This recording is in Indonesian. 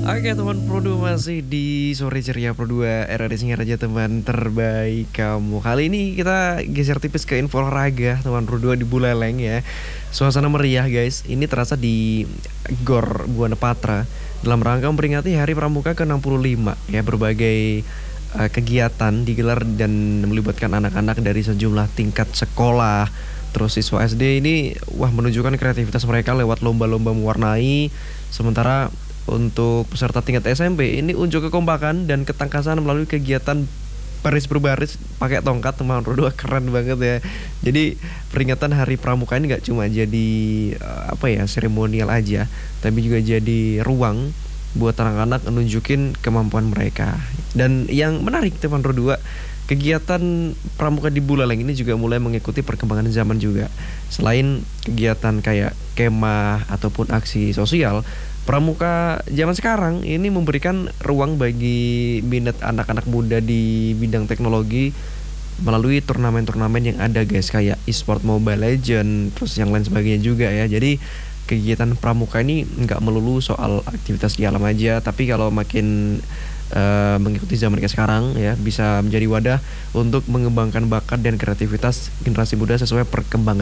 Oke teman Pro 2 masih di sore ceria Pro 2 era Singaraja teman terbaik kamu. Kali ini kita geser tipis ke info olahraga teman Pro 2 di Buleleng ya. Suasana meriah guys. Ini terasa di Gor Buana Patra dalam rangka memperingati Hari Pramuka ke-65 ya. Berbagai kegiatan digelar dan melibatkan anak-anak dari sejumlah tingkat sekolah. Terus siswa SD ini menunjukkan kreativitas mereka lewat lomba-lomba mewarnai. Sementara untuk peserta tingkat SMP ini unjuk kekompakan dan ketangkasan melalui kegiatan baris berbaris pakai tongkat teman berdua, keren banget ya. Jadi peringatan Hari Pramuka ini nggak cuma jadi seremonial aja, tapi juga jadi ruang buat anak-anak nunjukin kemampuan mereka. Dan yang menarik teman berdua, kegiatan Pramuka di Buleleng ini juga mulai mengikuti perkembangan zaman juga. Selain kegiatan kayak kemah ataupun aksi sosial, Pramuka zaman sekarang ini memberikan ruang bagi minat anak-anak muda di bidang teknologi melalui turnamen-turnamen yang ada guys, kayak e-sport Mobile Legend, terus yang lain sebagainya juga ya. Jadi kegiatan Pramuka ini nggak melulu soal aktivitas di alam aja, tapi kalau makin mengikuti zaman kayak sekarang ya, bisa menjadi wadah untuk mengembangkan bakat dan kreativitas generasi muda sesuai perkembangan